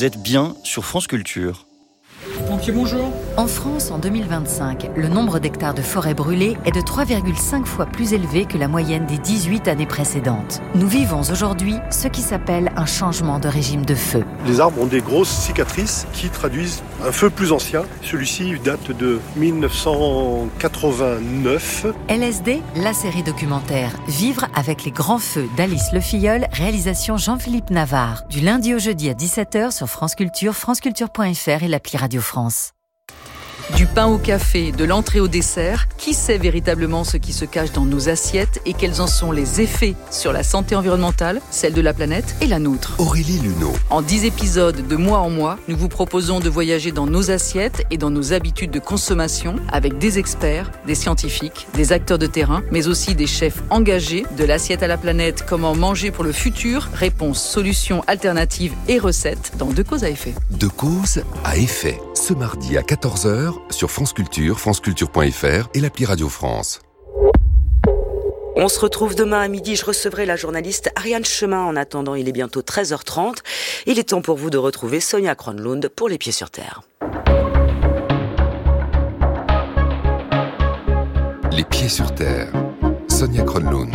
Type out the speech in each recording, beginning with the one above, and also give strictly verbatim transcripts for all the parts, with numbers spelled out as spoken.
vous êtes bien sur France Culture. Pompier, bonjour. En France, en deux mille vingt-cinq, le nombre d'hectares de forêts brûlées est de trois virgule cinq fois plus élevé que la moyenne des dix-huit années précédentes. Nous vivons aujourd'hui ce qui s'appelle un changement de régime de feu. Les arbres ont des grosses cicatrices qui traduisent un feu plus ancien. Celui-ci date de mille neuf cent quatre-vingt-neuf. L S D, la série documentaire Vivre avec les grands feux d'Alice Lefilleul, réalisation Jean-Philippe Navarre. Du lundi au jeudi à dix-sept heures sur France Culture, franceculture point f r et l'appli Radio France. Du pain au café, de l'entrée au dessert, qui sait véritablement ce qui se cache dans nos assiettes et quels en sont les effets sur la santé environnementale, celle de la planète et la nôtre. Aurélie Luneau. En dix épisodes de mois en mois, nous vous proposons de voyager dans nos assiettes et dans nos habitudes de consommation avec des experts, des scientifiques, des acteurs de terrain, mais aussi des chefs engagés. De l'assiette à la planète, comment manger pour le futur, réponses, solutions, alternatives et recettes dans De cause à effet. De cause à effet. Ce mardi à quatorze heures sur France Culture, franceculture point f r et l'appli Radio France. On se retrouve demain à midi. Je recevrai la journaliste Ariane Chemin. En attendant, il est bientôt treize heures trente. Il est temps pour vous de retrouver Sonia Kronlund pour Les Pieds sur Terre. Les Pieds sur Terre. Sonia Kronlund.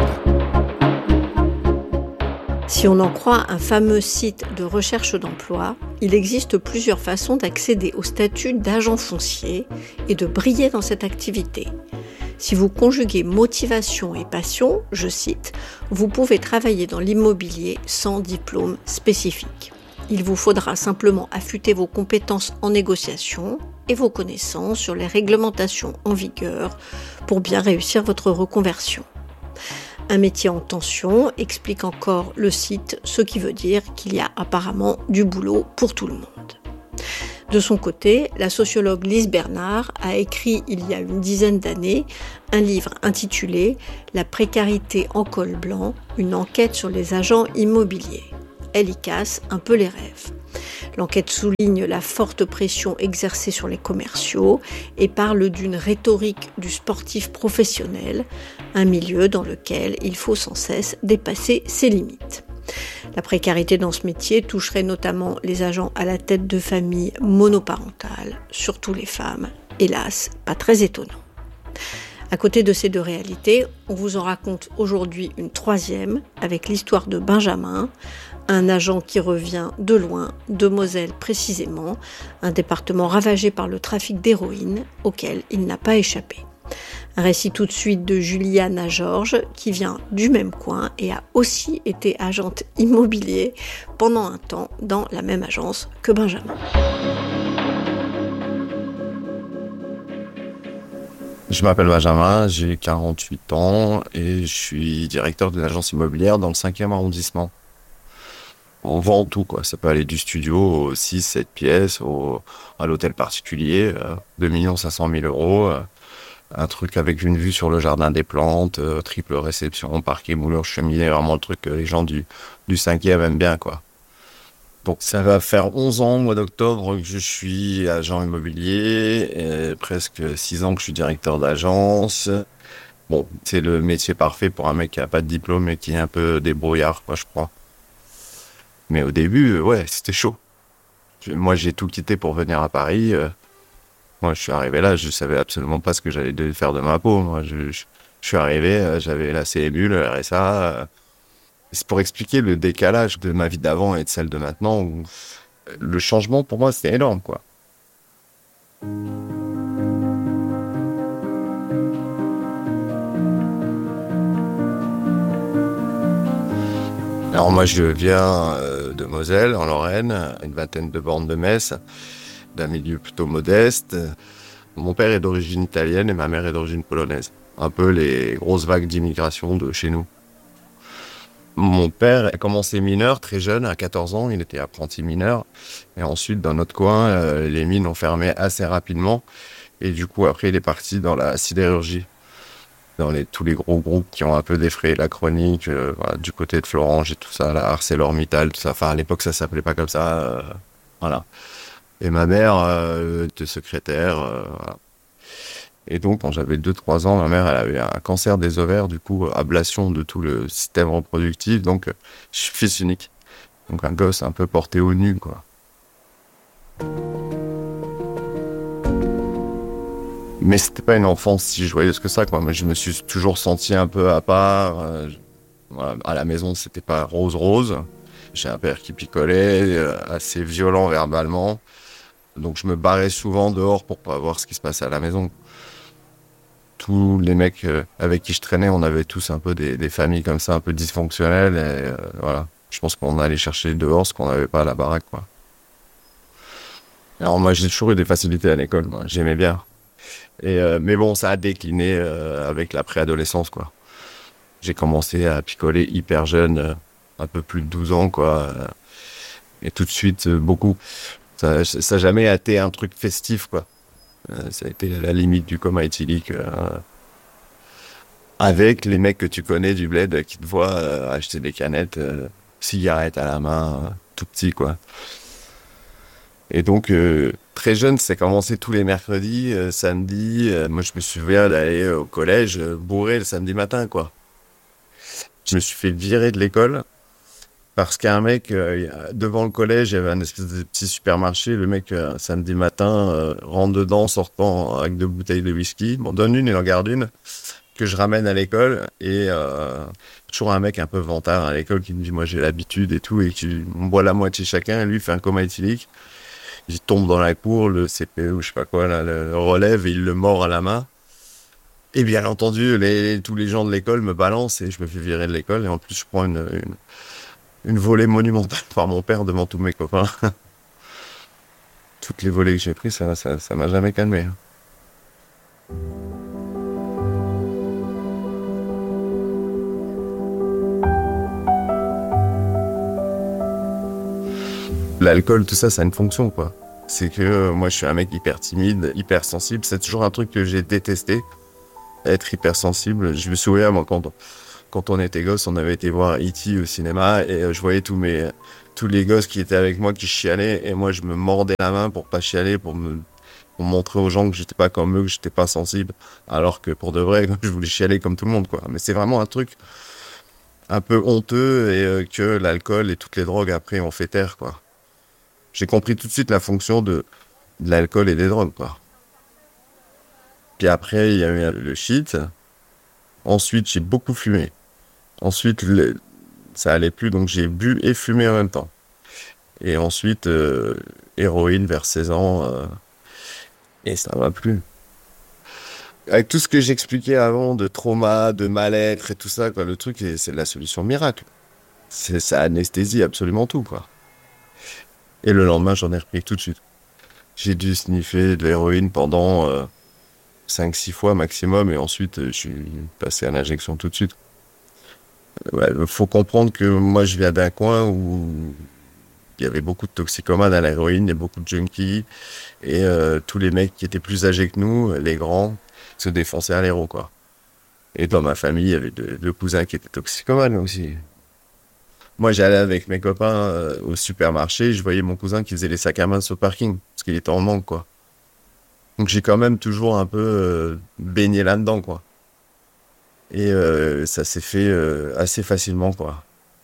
Si on en croit un fameux site de recherche d'emploi, il existe plusieurs façons d'accéder au statut d'agent foncier et de briller dans cette activité. Si vous conjuguez motivation et passion, je cite, vous pouvez travailler dans l'immobilier sans diplôme spécifique. Il vous faudra simplement affûter vos compétences en négociation et vos connaissances sur les réglementations en vigueur pour bien réussir votre reconversion. Un métier en tension, explique encore le site, ce qui veut dire qu'il y a apparemment du boulot pour tout le monde. De son côté, la sociologue Lise Bernard a écrit il y a une dizaine d'années un livre intitulé « La précarité en col blanc, une enquête sur les agents immobiliers ». Elle y casse un peu les rêves. L'enquête souligne la forte pression exercée sur les commerciaux et parle d'une rhétorique du sportif professionnel, un milieu dans lequel il faut sans cesse dépasser ses limites. La précarité dans ce métier toucherait notamment les agents à la tête de familles monoparentales, surtout les femmes, hélas, pas très étonnant. À côté de ces deux réalités, on vous en raconte aujourd'hui une troisième avec l'histoire de Benjamin, un agent qui revient de loin, de Moselle précisément, un département ravagé par le trafic d'héroïne auquel il n'a pas échappé. Un récit tout de suite de Juliana Georges qui vient du même coin et a aussi été agente immobilier pendant un temps dans la même agence que Benjamin. Je m'appelle Benjamin, j'ai quarante-huit ans et je suis directeur d'une agence immobilière dans le cinquième arrondissement. On vend tout, quoi. Ça peut aller du studio aux six sept pièces, au, à l'hôtel particulier, euh, deux millions cinq cent mille euros, euh, un truc avec une vue sur le jardin des plantes, euh, triple réception, parquet, moulure, cheminée, vraiment le truc que les gens du, du cinquième aiment bien, quoi. Donc ça va faire onze ans au mois d'octobre que je suis agent immobilier, et presque six ans que je suis directeur d'agence. Bon, c'est le métier parfait pour un mec qui a pas de diplôme et qui est un peu débrouillard, quoi, je crois. Mais au début, ouais, c'était chaud. Moi, j'ai tout quitté pour venir à Paris. Moi, je suis arrivé là, je savais absolument pas ce que j'allais faire de ma peau. Moi, je, je, je suis arrivé, j'avais la C M U, le R S A. C'est pour expliquer le décalage de ma vie d'avant et de celle de maintenant, où le changement, pour moi, c'était énorme, quoi. Alors moi, je viens euh, de Moselle, en Lorraine, une vingtaine de bornes de Metz, d'un milieu plutôt modeste. Mon père est d'origine italienne et ma mère est d'origine polonaise. Un peu les grosses vagues d'immigration de chez nous. Mon père a commencé mineur très jeune, à quatorze ans, il était apprenti mineur. Et ensuite, dans notre coin, euh, les mines ont fermé assez rapidement. Et du coup, après, il est parti dans la sidérurgie. Dans les, tous les gros groupes qui ont un peu défrayé la chronique, euh, voilà, du côté de Florange et tout ça, la ArcelorMittal, tout ça. Enfin, à l'époque, ça s'appelait pas comme ça. Euh, voilà. Et ma mère euh, était secrétaire. Euh, voilà. Et donc, quand j'avais deux trois ans, ma mère, elle avait un cancer des ovaires, du coup, ablation de tout le système reproductif. Donc, je suis fils unique. Donc, un gosse un peu porté au nu, quoi. Mais c'était pas une enfance si joyeuse que ça, quoi. Moi, je me suis toujours senti un peu à part. Euh, voilà. À la maison, c'était pas rose-rose. J'ai un père qui picolait, euh, assez violent verbalement. Donc je me barrais souvent dehors pour pas voir ce qui se passait à la maison. Tous les mecs euh, avec qui je traînais, on avait tous un peu des, des familles comme ça, un peu dysfonctionnelles. Et euh, voilà. Je pense qu'on allait chercher dehors ce qu'on n'avait pas à la baraque, quoi. Alors moi, j'ai toujours eu des facilités à l'école, moi. J'aimais bien. Et euh, mais bon, ça a décliné euh, avec la préadolescence, quoi. J'ai commencé à picoler hyper jeune, euh, un peu plus de douze ans, quoi. Euh, et tout de suite, euh, beaucoup. Ça n'a jamais été un truc festif, quoi. Euh, ça a été la limite du coma éthylique. Euh, avec les mecs que tu connais du bled qui te voient euh, acheter des canettes, euh, cigarettes à la main, euh, tout petit, quoi. Et donc, euh, très jeune, c'est commencé tous les mercredis, euh, samedi. Euh, moi, je me souviens d'aller au collège euh, bourré le samedi matin, quoi. Je me suis fait virer de l'école parce qu'un mec, euh, devant le collège, il y avait un espèce de petit supermarché. Le mec, euh, samedi matin, euh, rentre dedans, sortant avec deux bouteilles de whisky. M'en donne une, il en garde une, que je ramène à l'école. Et euh, toujours un mec un peu vantard à l'école qui me dit « Moi, j'ai l'habitude et tout. » Et qui, on boit la moitié chacun. Et lui, il fait un coma éthylique. Il tombe dans la cour, le C P E ou je sais pas quoi, là, le relève et il le mord à la main. Et bien entendu, les, tous les gens de l'école me balancent et je me fais virer de l'école. Et en plus, je prends une, une, une volée monumentale par mon père devant tous mes copains. Toutes les volées que j'ai prises, ça, ça, ça m'a jamais calmé. L'alcool, tout ça, ça a une fonction, quoi. C'est que euh, moi, je suis un mec hyper timide, hyper sensible. C'est toujours un truc que j'ai détesté, être hyper sensible. Je me souviens, moi, quand, quand on était gosse, on avait été voir E T au cinéma et euh, je voyais tous mes, tous les gosses qui étaient avec moi qui chialaient et moi, je me mordais la main pour pas chialer, pour me, pour montrer aux gens que j'étais pas comme eux, que j'étais pas sensible. Alors que pour de vrai, je voulais chialer comme tout le monde, quoi. Mais c'est vraiment un truc un peu honteux et euh, que l'alcool et toutes les drogues après ont fait taire, quoi. J'ai compris tout de suite la fonction de, de l'alcool et des drogues, quoi. Puis après, il y a eu le shit. Ensuite, j'ai beaucoup fumé. Ensuite, le, ça allait plus, donc j'ai bu et fumé en même temps. Et ensuite, euh, héroïne vers seize ans. Euh, et ça m'a plu. Avec tout ce que j'expliquais avant de trauma, de mal-être et tout ça, quoi, le truc, c'est la solution miracle. C'est, ça anesthésie absolument tout, quoi. Et le lendemain, j'en ai repris tout de suite. J'ai dû sniffer de l'héroïne pendant euh, cinq six fois maximum, et ensuite, euh, je suis passé à l'injection tout de suite. Ouais, faut comprendre que moi, je viens d'un coin où il y avait beaucoup de toxicomanes à l'héroïne, il y a beaucoup de junkies, et euh, tous les mecs qui étaient plus âgés que nous, les grands, se défonçaient à l'héro, quoi. Et dans ma famille, il y avait deux, deux cousins qui étaient toxicomanes aussi. Moi, j'allais avec mes copains euh, au supermarché, je voyais mon cousin qui faisait les sacs à main sur le parking, parce qu'il était en manque, quoi. Donc j'ai quand même toujours un peu euh, baigné là-dedans, quoi. Et euh, ça s'est fait euh, assez facilement, quoi.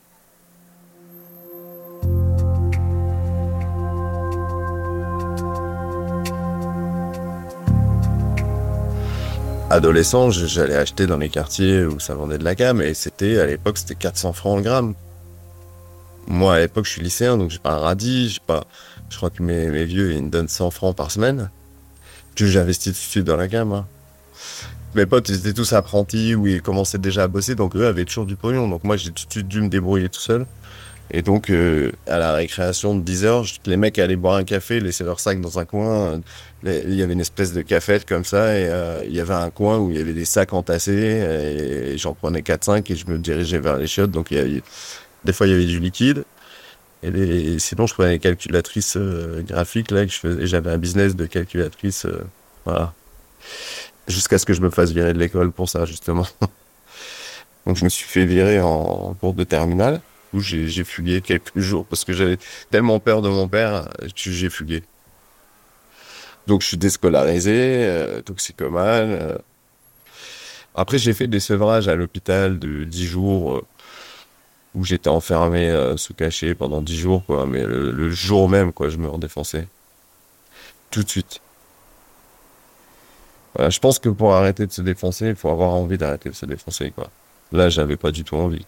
Adolescent, j'allais acheter dans les quartiers où ça vendait de la gamme, et c'était, à l'époque, c'était quatre cents francs le gramme. Moi, à l'époque, je suis lycéen, donc j'ai pas un radis, j'ai pas... Je crois que mes, mes vieux, ils me donnent cent francs par semaine. Que j'investis tout de suite dans la gamme, hein. Mes potes, ils étaient tous apprentis ou ils commençaient déjà à bosser, donc eux avaient toujours du pognon. Donc moi, j'ai tout de suite dû me débrouiller tout seul. Et donc, euh, à la récréation de dix heures, les mecs allaient boire un café, laisser leur sac dans un coin. Il y avait une espèce de cafette comme ça, et euh, il y avait un coin où il y avait des sacs entassés, et, et j'en prenais quatre cinq et je me dirigeais vers les chiottes. Donc, il y avait... des fois, il y avait du liquide. Et, les... et sinon, je prenais des calculatrices euh, graphiques, là, que je faisais... j'avais un business de calculatrice, euh, voilà. Jusqu'à ce que je me fasse virer de l'école pour ça, justement. Donc, je me suis fait virer en cours de terminale, où j'ai, j'ai fugué quelques jours, parce que j'avais tellement peur de mon père que j'ai fugué. Donc, je suis déscolarisé, euh, toxicomane. Euh. Après, j'ai fait des sevrages à l'hôpital de dix jours, euh, où j'étais enfermé euh, sous cachet pendant dix jours, quoi. Mais le, le jour même, quoi, je me redéfonçais. Tout de suite. Voilà, je pense que pour arrêter de se défoncer, il faut avoir envie d'arrêter de se défoncer, quoi. Là, j'avais pas du tout envie.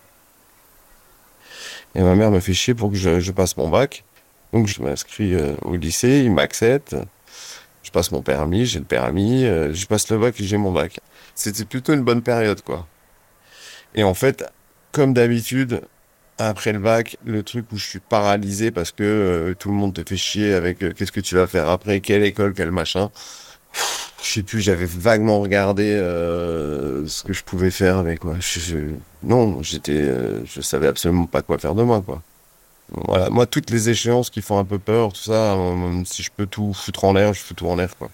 Et ma mère me fait chier pour que je, je passe mon bac. Donc, je m'inscris euh, au lycée, il m'accepte. Je passe mon permis, j'ai le permis, euh, je passe le bac et j'ai mon bac. C'était plutôt une bonne période, quoi. Et en fait, comme d'habitude, après le bac, le truc où je suis paralysé parce que euh, tout le monde te fait chier avec euh, qu'est-ce que tu vas faire après, quelle école, quel machin. Je sais plus, j'avais vaguement regardé euh, ce que je pouvais faire avec quoi. Je, je, non, j'étais, euh, je savais absolument pas quoi faire de moi, quoi. Voilà, moi toutes les échéances qui font un peu peur, tout ça, euh, si je peux tout foutre en l'air, je fous tout en l'air, quoi.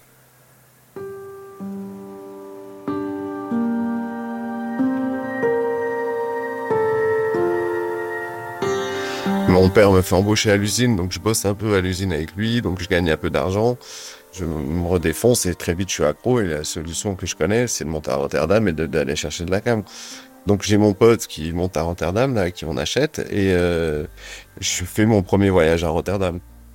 Mon père me fait embaucher à l'usine, donc je bosse un peu à l'usine avec lui, donc je gagne un peu d'argent. Je me redéfonce et très vite je suis accro et la solution que je connais, c'est de monter à Rotterdam et de, d'aller chercher de la cam. Donc j'ai mon pote qui monte à Rotterdam, là, qui on achète, et euh, je fais mon premier voyage à Rotterdam.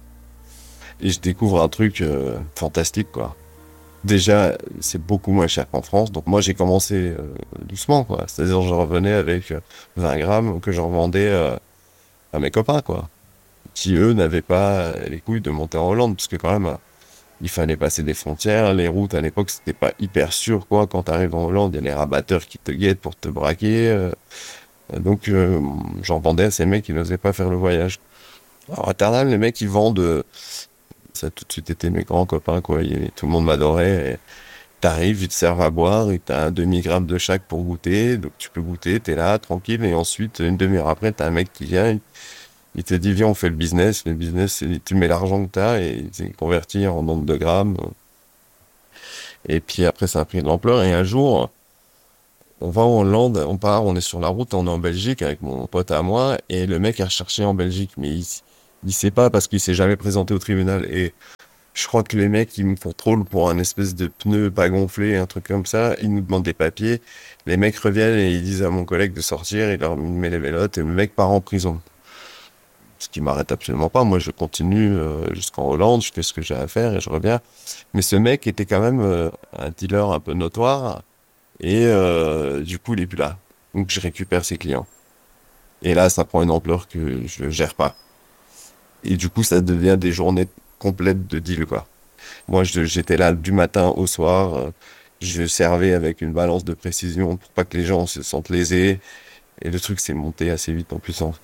Et je découvre un truc euh, fantastique, quoi. Déjà, c'est beaucoup moins cher qu'en France, donc moi j'ai commencé euh, doucement, quoi. C'est-à-dire je revenais avec vingt grammes que je revendais euh, à mes copains, quoi. Qui eux n'avaient pas les couilles de monter en Hollande, parce que quand même, il fallait passer des frontières, les routes à l'époque c'était pas hyper sûr, quoi. Quand t'arrives en Hollande, il y a les rabatteurs qui te guettent pour te braquer. Euh, donc euh, j'en vendais à ces mecs qui n'osaient pas faire le voyage. À Rotterdam, les mecs ils vendent, euh, ça a tout de suite été mes grands copains, quoi. Et tout le monde m'adorait. Et t'arrives, ils te servent à boire, et t'as un demi-gramme de chaque pour goûter, donc tu peux goûter, t'es là, tranquille, et ensuite, une demi-heure après, t'as un mec qui vient, il, il te dit, viens, on fait le business, le business, c'est, tu mets l'argent que t'as, et c'est converti en nombre de grammes, et puis après, ça a pris de l'ampleur, et un jour, on va en Hollande, on part, on est sur la route, on est en Belgique, avec mon pote à moi, et le mec a recherché en Belgique, mais il, il sait pas, parce qu'il s'est jamais présenté au tribunal, et je crois que les mecs, ils me contrôlent pour un espèce de pneu pas gonflé, un truc comme ça. Ils nous demandent des papiers. Les mecs reviennent et ils disent à mon collègue de sortir. Il leur met les vélotes et le mec part en prison. Ce qui m'arrête absolument pas. Moi, je continue euh, jusqu'en Hollande. Je fais ce que j'ai à faire et je reviens. Mais ce mec était quand même euh, un dealer un peu notoire. Et euh, du coup, il est plus là. Donc, je récupère ses clients. Et là, ça prend une ampleur que je gère pas. Et du coup, ça devient des journées complète de deal, quoi. Moi, je, j'étais là du matin au soir. Euh, je servais avec une balance de précision pour pas que les gens se sentent lésés. Et le truc s'est monté assez vite en puissance.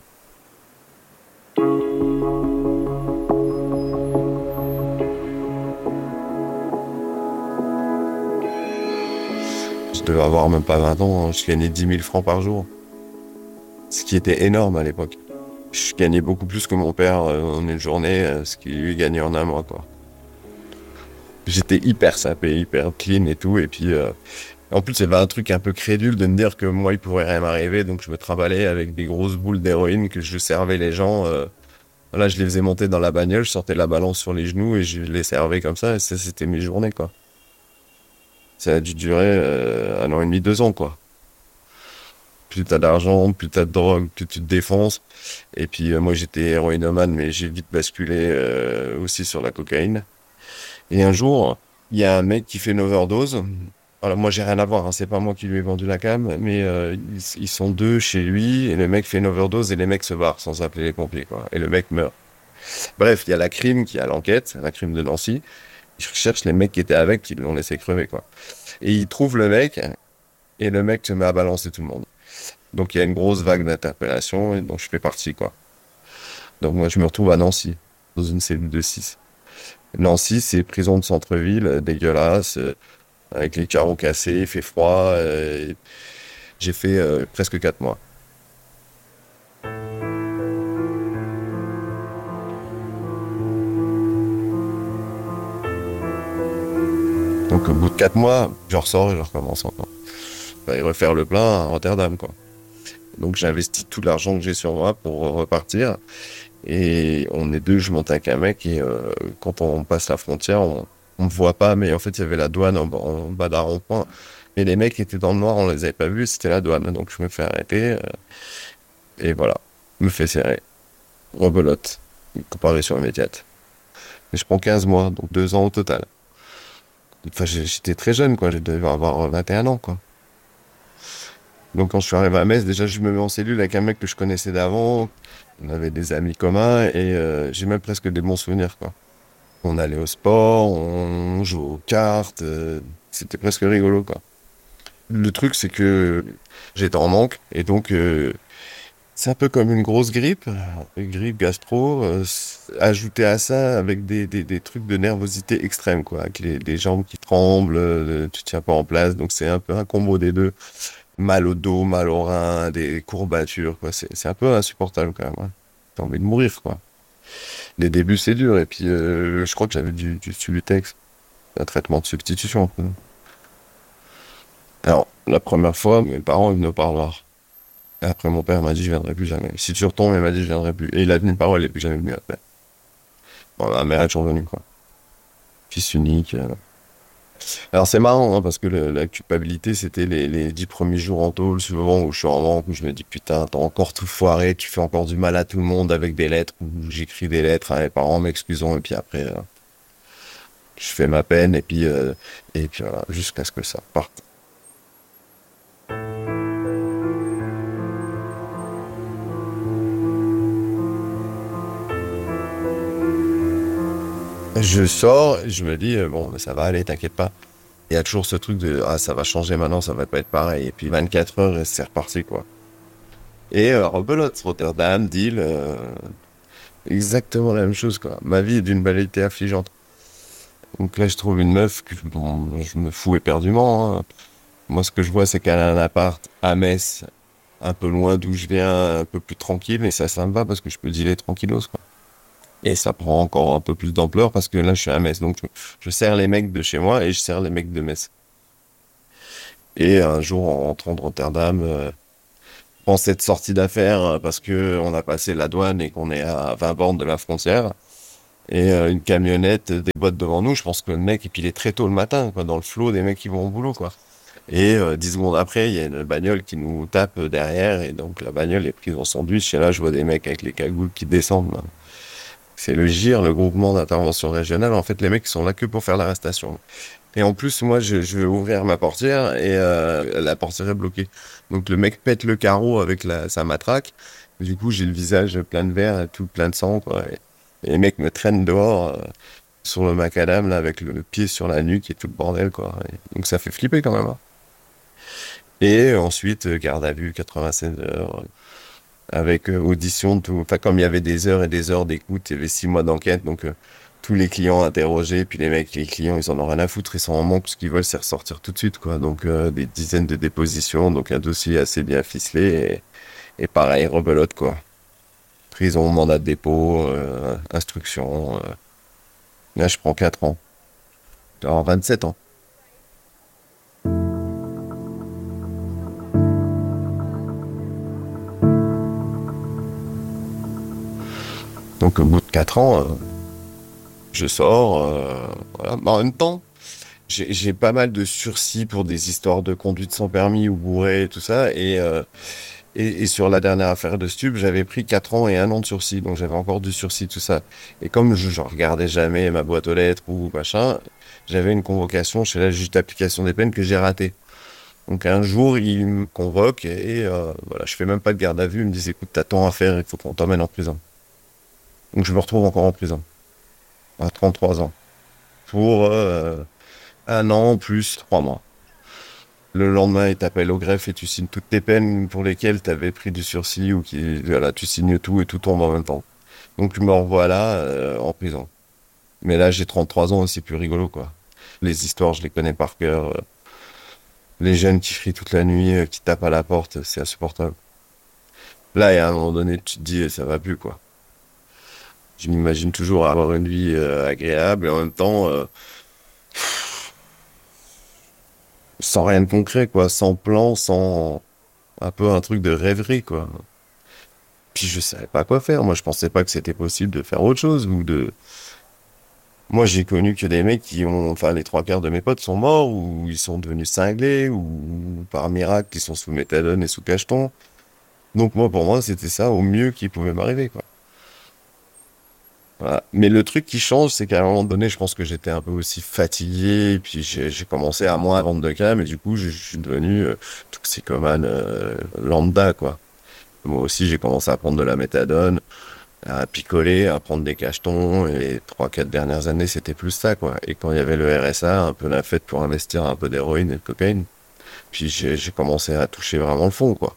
Je devais avoir même pas vingt ans. Hein. Je gagnais dix mille francs par jour. Ce qui était énorme à l'époque. Je gagnais beaucoup plus que mon père euh, en une journée, euh, ce qu'il lui gagnait en un mois, quoi. J'étais hyper sapé, hyper clean et tout, et puis euh, en plus il y avait un truc un peu crédule de me dire que moi il pourrait rien m'arriver, donc je me trimballais avec des grosses boules d'héroïne que je servais les gens. Euh, là je les faisais monter dans la bagnole, je sortais la balance sur les genoux et je les servais comme ça, et ça c'était mes journées, quoi. Ça a dû durer euh, un an et demi, deux ans, quoi. Plus t'as d'argent, plus t'as de drogue, plus tu te défonces. Et puis euh, moi j'étais héroïnomane, mais j'ai vite basculé euh, aussi sur la cocaïne. Et un jour, il y a un mec qui fait une overdose. Alors moi j'ai rien à voir, hein, c'est pas moi qui lui ai vendu la cam, mais euh, ils, ils sont deux chez lui, et le mec fait une overdose et les mecs se barrent sans appeler les pompiers, quoi. Et le mec meurt. Bref, il y a la crime qui a l'enquête, la crime de Nancy. Ils recherchent les mecs qui étaient avec, qui l'ont laissé crever, quoi. Et ils trouvent le mec, et le mec se met à balancer tout le monde. Donc il y a une grosse vague d'interpellation, et donc je fais partie, quoi. Donc moi je me retrouve à Nancy, dans une cellule de six. Nancy, c'est prison de centre-ville, dégueulasse, euh, avec les carreaux cassés, il fait froid. Euh, j'ai fait euh, presque quatre mois. Donc au bout de quatre mois, je ressors et je recommence encore. Je vais refaire le plein à Rotterdam, quoi. Donc j'investis tout l'argent que j'ai sur moi pour repartir. Et on est deux, je monte avec un mec, et euh, quand on passe la frontière, on, on me voit pas, mais en fait il y avait la douane en, en bas d'un rond-point. Et les mecs étaient dans le noir, on les avait pas vus, c'était la douane. Donc je me fais arrêter, euh, et voilà, me fais serrer. Rebelote, une comparution immédiate. Et je prends quinze mois, donc deux ans au total. Enfin, j'étais très jeune, quoi. Je devais avoir vingt et un ans, quoi. Donc, quand je suis arrivé à Metz, déjà, je me mets en cellule avec un mec que je connaissais d'avant. On avait des amis communs et euh, j'ai même presque des bons souvenirs, quoi. On allait au sport, on jouait aux cartes. Euh, c'était presque rigolo, quoi. Le truc, c'est que j'étais en manque et donc euh, c'est un peu comme une grosse grippe, une grippe gastro, euh, ajouté à ça avec des, des, des trucs de nervosité extrême, quoi, avec les, des jambes qui tremblent, euh, tu tiens pas en place, donc c'est un peu un combo des deux. Mal au dos, mal au rein, des courbatures, quoi, c'est, c'est un peu insupportable quand même. Ouais. T'as envie de mourir, quoi. Les débuts, c'est dur, et puis euh, je crois que j'avais du, du Subutex, un traitement de substitution. Quoi. Alors, la première fois, mes parents ils venaient au parloir. Et après, mon père m'a dit, je viendrai plus jamais. Si tu retombes, il m'a dit, je viendrai plus. Et il a tenu parole, il n'est plus jamais venu après. Bon, ma mère est toujours venue, quoi. Fils unique. Euh... Alors, c'est marrant, hein, parce que le, la culpabilité, c'était les, les dix premiers jours en tôle, souvent où je suis en manque, où je me dis, putain, t'as encore tout foiré, tu fais encore du mal à tout le monde avec des lettres, où j'écris des lettres à mes parents, m'excusant, et puis après, euh, je fais ma peine, et puis, euh, et puis voilà, jusqu'à ce que ça parte. Je sors, et je me dis, euh, bon, ça va aller, t'inquiète pas. Il y a toujours ce truc de, ah, ça va changer maintenant, ça va pas être pareil. Et puis vingt-quatre heures, et c'est reparti, quoi. Et euh, rebelote, Rotterdam, Deal, euh, exactement la même chose, quoi. Ma vie est d'une banalité affligeante. Donc là, je trouve une meuf que bon, je me fous éperdument. Hein. Moi, ce que je vois, c'est qu'elle a un appart à Metz, un peu loin d'où je viens, un peu plus tranquille. Et ça, ça me va parce que je peux dealer tranquillos, quoi. Et ça prend encore un peu plus d'ampleur parce que là, je suis à Metz. Donc, je, je sers les mecs de chez moi et je sers les mecs de Metz. Et un jour, en rentrant de Rotterdam, euh, en cette sortie d'affaires, parce que on a passé la douane et qu'on est à vingt bornes de la frontière, et euh, une camionnette déboîte devant nous. Je pense que le mec, et puis il est très tôt le matin, quoi, dans le flot des mecs qui vont au boulot, quoi. Et euh, dix secondes après, il y a une bagnole qui nous tape derrière, et donc la bagnole est prise en sandwich. Et là, je vois des mecs avec les cagoules qui descendent, là. C'est le G I R, le groupement d'intervention régionale. En fait, les mecs, ils sont là que pour faire l'arrestation. Et en plus, moi, je, je vais ouvrir ma portière et euh, la portière est bloquée. Donc, le mec pète le carreau avec la, sa matraque. Du coup, j'ai le visage plein de verre, tout plein de sang, quoi. Et, et les mecs me traînent dehors euh, sur le macadam, là, avec le, le pied sur la nuque et tout le bordel, quoi. Et donc, ça fait flipper quand même. Hein. Et ensuite, garde à vue, quatre-vingt-seize heures. Avec euh, audition, tout. Enfin, comme il y avait des heures et des heures d'écoute, il y avait six mois d'enquête, donc euh, tous les clients interrogés, puis les mecs, les clients, ils en ont rien à foutre, ils sont en manque, ce qu'ils veulent, c'est ressortir tout de suite, quoi. Donc euh, des dizaines de dépositions, donc un dossier assez bien ficelé, et, et pareil, rebelote, quoi. Prison, mandat de dépôt, euh, instruction. Euh. Là, je prends quatre ans. Alors, vingt-sept ans. Donc au bout de quatre ans, euh, je sors, euh, voilà. Mais en même temps, j'ai, j'ai pas mal de sursis pour des histoires de conduite sans permis ou bourré et tout ça. Et, euh, et, et sur la dernière affaire de stup, j'avais pris quatre ans et un an de sursis. Donc j'avais encore du sursis, tout ça. Et comme je, je regardais jamais ma boîte aux lettres ou machin, j'avais une convocation chez la juge d'application des peines que j'ai ratée. Donc un jour, il me convoque et euh, voilà, je fais même pas de garde à vue. Il me dit, écoute, t'as tant à faire, il faut qu'on t'emmène en prison. Donc je me retrouve encore en prison, à trente-trois ans, pour euh, un an plus trois mois. Le lendemain, il t'appelle au greffe et tu signes toutes tes peines pour lesquelles tu avais pris du sursis ou qui, voilà, tu signes tout et tout tombe en même temps. Donc me revoilà euh, en prison. Mais là, j'ai trente-trois ans, c'est plus rigolo, quoi. Les histoires, je les connais par cœur. Euh, les jeunes qui crient toute la nuit, euh, qui tapent à la porte, c'est insupportable. Là, et à un moment donné, tu te dis, ça va plus, quoi. Je m'imagine toujours avoir une vie euh, agréable et en même temps euh, sans rien de concret, quoi, sans plan, sans un peu un truc de rêverie, quoi. Puis je savais pas quoi faire. Moi, je pensais pas que c'était possible de faire autre chose ou de. Moi, j'ai connu que des mecs qui ont, enfin, les trois quarts de mes potes sont morts ou ils sont devenus cinglés ou par miracle ils sont sous méthadone et sous cacheton. Donc moi, pour moi, c'était ça au mieux qui pouvait m'arriver, quoi. Voilà. Mais le truc qui change, c'est qu'à un moment donné, je pense que j'étais un peu aussi fatigué, et puis j'ai, j'ai commencé à moins vendre de cam, et du coup, je, je suis devenu euh, toxicomane euh, lambda, quoi. Moi aussi, j'ai commencé à prendre de la méthadone, à picoler, à prendre des cachetons, et les trois, quatre dernières années, c'était plus ça, quoi. Et quand il y avait le R S A, un peu la fête pour investir un peu d'héroïne et de cocaïne, puis j'ai, j'ai commencé à toucher vraiment le fond, quoi.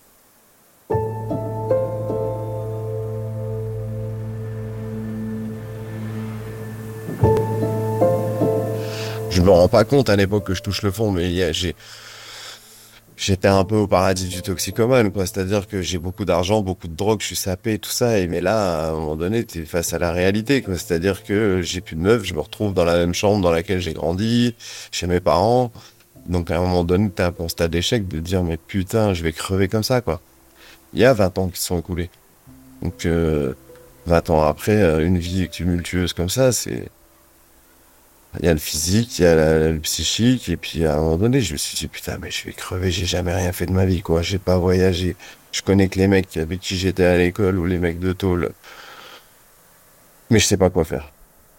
Je me rends pas compte à l'époque que je touche le fond, mais il y a, j'ai, j'étais un peu au paradis du toxicomane, quoi. C'est-à-dire que j'ai beaucoup d'argent, beaucoup de drogue, je suis sapé, tout ça. Et mais là, à un moment donné, t'es face à la réalité, quoi. C'est-à-dire que j'ai plus de meuf, je me retrouve dans la même chambre dans laquelle j'ai grandi, chez mes parents. Donc à un moment donné, t'as un constat d'échec de dire, mais putain, je vais crever comme ça, quoi. Il y a vingt ans qui se sont écoulés. Donc euh, vingt ans après, euh, une vie tumultueuse comme ça, c'est... Il y a le physique, il y a la- le psychique, et puis à un moment donné, je me suis dit, putain, mais je vais crever, j'ai jamais rien fait de ma vie, quoi. J'ai pas voyagé. Je connais que les mecs avec qui j'étais à l'école ou les mecs de tôle, mais je sais pas quoi faire.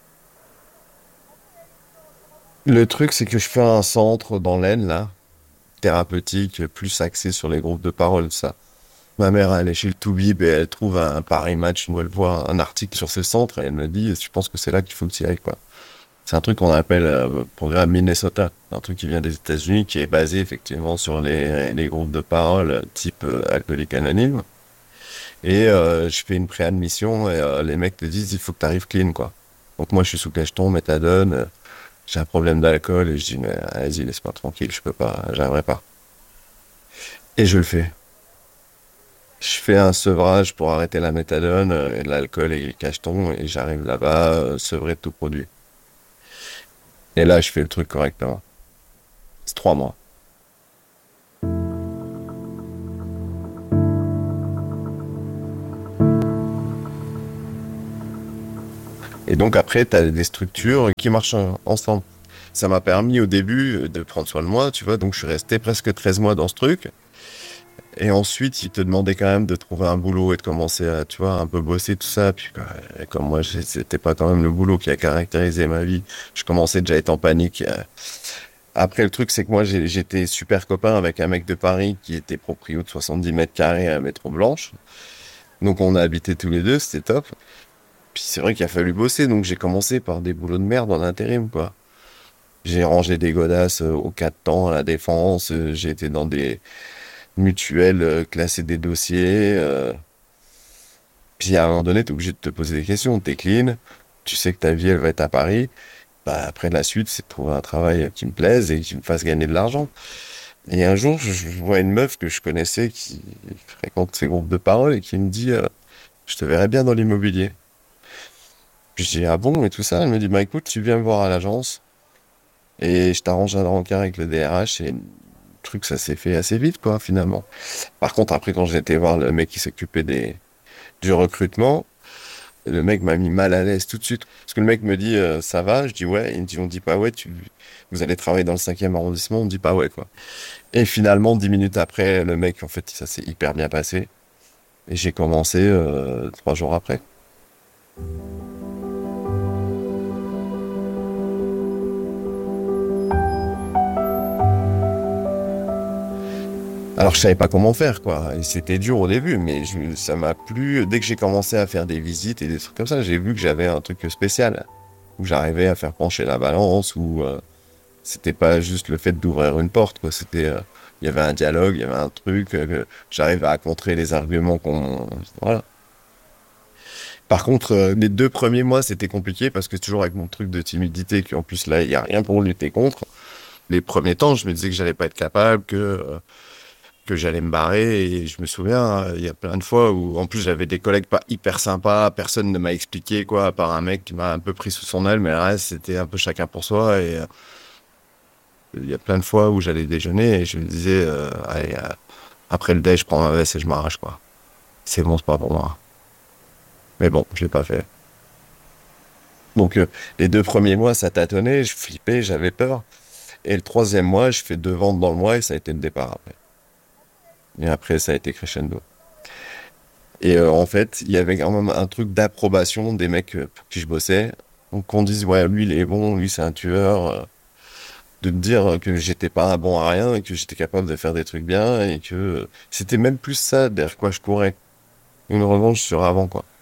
Le truc, c'est que je fais un centre dans l'Aisne, là, thérapeutique, plus axé sur les groupes de parole, ça. Ma mère, elle est chez le Toubib et elle trouve un Paris Match où elle voit un article sur ce centre et elle me dit, je pense que c'est là qu'il faut que tu y ailles, quoi. C'est un truc qu'on appelle euh, programme Minnesota, un truc qui vient des États-Unis, qui est basé effectivement sur les, les groupes de parole euh, type euh, alcoolique anonyme. Et euh, je fais une préadmission et euh, les mecs te disent il faut que tu arrives clean, quoi. Donc moi je suis sous cacheton, méthadone, euh, j'ai un problème d'alcool et je dis mais vas-y laisse-moi tranquille, je peux pas, j'arriverai pas. Et je le fais. Je fais un sevrage pour arrêter la méthadone, euh, et l'alcool et les cachetons et j'arrive là-bas euh, sevré de tout produit. Et là je fais le truc correctement. C'est trois mois. Et donc après, tu as des structures qui marchent euh, ensemble. Ça m'a permis au début de prendre soin de moi, tu vois, donc je suis resté presque treize mois dans ce truc. Et ensuite, ils te demandaient quand même de trouver un boulot et de commencer à, tu vois, un peu bosser, tout ça. Puis quoi, et comme moi, j'ai- c'était pas quand même le boulot qui a caractérisé ma vie, je commençais déjà à être en panique. Euh, Après, le truc, c'est que moi, j'ai- j'étais super copain avec un mec de Paris qui était proprio de soixante-dix mètres carrés à Métro Blanche. Donc on a habité tous les deux, c'était top. Puis c'est vrai qu'il a fallu bosser, donc j'ai commencé par des boulots de merde en intérim, quoi. J'ai rangé des godasses euh, au quatre temps à la Défense, euh, j'ai été dans des mutuelles, euh, classer des dossiers. euh. Puis à un moment donné, t'es obligé de te poser des questions. T'es clean, tu sais que ta vie, elle va être à Paris. Bah, après, la suite, c'est de trouver un travail qui me plaise et qui me fasse gagner de l'argent. Et un jour, je, je vois une meuf que je connaissais qui fréquente ces groupes de parole et qui me dit euh, je te verrais bien dans l'immobilier. Puis je dis ah bon et tout ça. Elle me dit bah écoute, tu viens me voir à l'agence et je t'arrange un rencard avec le D R H et le truc ça s'est fait assez vite quoi finalement. Par contre après quand j'ai été voir le mec qui s'occupait des du recrutement, le mec m'a mis mal à l'aise tout de suite. Parce que le mec me dit euh, ça va, je dis ouais, il me dit on dit pas ouais, tu vous allez travailler dans le cinquième arrondissement, on dit pas ouais quoi. Et finalement dix minutes après, le mec en fait ça s'est hyper bien passé et j'ai commencé euh, trois jours après. Alors je savais pas comment faire quoi, et c'était dur au début, mais je- ça m'a plu. Dès que j'ai commencé à faire des visites et des trucs comme ça, j'ai vu que j'avais un truc spécial, où j'arrivais à faire pencher la balance, où euh, c'était pas juste le fait d'ouvrir une porte quoi, c'était euh, il y avait un dialogue, il y avait un truc, euh, que j'arrivais à contrer les arguments qu'on voilà. Par contre, euh, les deux premiers mois c'était compliqué parce que toujours avec mon truc de timidité, qui en plus là il y a rien pour lutter contre. Les premiers temps, je me disais que j'allais pas être capable, que euh, que j'allais me barrer et je me souviens hein, il y a plein de fois où en plus j'avais des collègues pas hyper sympas, personne ne m'a expliqué quoi à part un mec qui m'a un peu pris sous son aile, mais le reste c'était un peu chacun pour soi. Et euh, il y a plein de fois où j'allais déjeuner et je me disais euh, allez euh, après le déj je prends ma veste et je m'arrache quoi, c'est bon, c'est pas pour moi, mais bon je l'ai pas fait. Donc euh, les deux premiers mois ça tâtonnait, je flippais, j'avais peur, et le troisième mois je fais deux ventes dans le mois et ça a été le départ après. Et après, ça a été crescendo. Et euh, en fait, il y avait quand même un truc d'approbation des mecs euh, pour qui je bossais. Donc qu'on dise, ouais, lui il est bon, lui c'est un tueur. euh, de me dire que j'étais pas bon à rien et que j'étais capable de faire des trucs bien et que c'était même plus ça derrière quoi je courais. Une revanche sur avant, quoi.